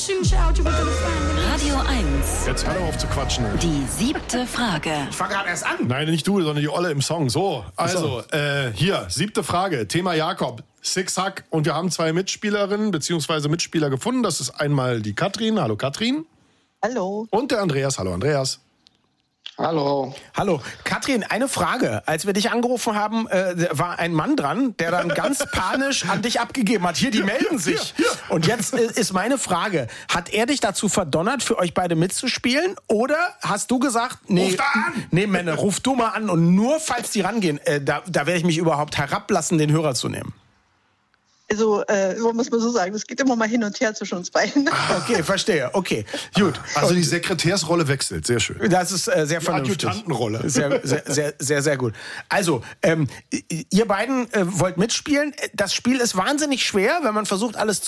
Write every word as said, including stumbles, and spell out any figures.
Radio eins. Jetzt hör doch auf zu quatschen. Die siebte Frage. Ich fange gerade erst an. Nein, nicht du, sondern die Olle im Song. So, also, äh, hier, siebte Frage. Thema Jakob. Six-Hack. Und wir haben zwei Mitspielerinnen bzw. Mitspieler gefunden. Das ist einmal die Katrin. Hallo Katrin. Hallo. Und der Andreas. Hallo Andreas. Hallo. Hallo. Katrin, eine Frage. Als wir dich angerufen haben, äh, war ein Mann dran, der dann ganz panisch an dich abgegeben hat. Hier, die melden sich. Hier, hier. Und jetzt äh, ist meine Frage. Hat er dich dazu verdonnert, für euch beide mitzuspielen? Oder hast du gesagt, nee, Ruf da an! nee Männer, ruf du mal an und nur falls die rangehen, äh, da, da werde ich mich überhaupt herablassen, den Hörer zu nehmen. Also, äh, muss man so sagen, es geht immer mal hin und her zwischen uns beiden. Okay, verstehe. Okay, gut. Also die Sekretärsrolle wechselt. Sehr schön. Das ist äh, sehr Die vernünftig. Adjutantenrolle. Sehr, sehr, sehr, sehr, sehr gut. Also, ähm, ihr beiden äh, wollt mitspielen. Das Spiel ist wahnsinnig schwer, wenn man versucht, alles